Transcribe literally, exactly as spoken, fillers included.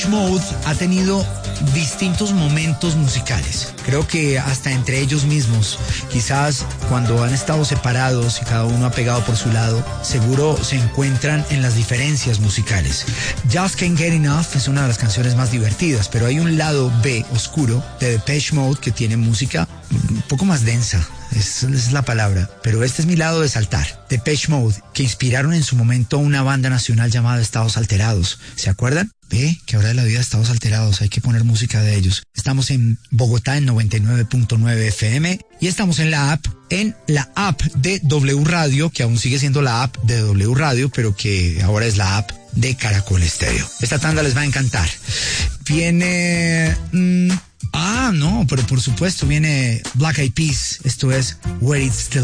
Mode ha tenido distintos momentos musicales. Creo que hasta entre ellos mismos, quizás cuando han estado separados y cada uno ha pegado por su lado, seguro se encuentran en las diferencias musicales. Just Can't Get Enough es una de las canciones más divertidas, pero hay un lado B oscuro de Depeche Mode que tiene música un poco más densa. Esa es la palabra, pero este es mi lado de saltar. Depeche Mode, que inspiraron en su momento una banda nacional llamada Estados Alterados. ¿Se acuerdan? Ve, que ahora de la vida Estados Alterados, hay que poner música de ellos. Estamos en Bogotá en noventa y nueve punto nueve F M y estamos en la app, en la app de W Radio, que aún sigue siendo la app de W Radio, pero que ahora es la app de Caracol Estéreo. Esta tanda les va a encantar. Viene... Mmm, ah, no, pero por supuesto viene Black Eyed Peas. Esto es Where It's Still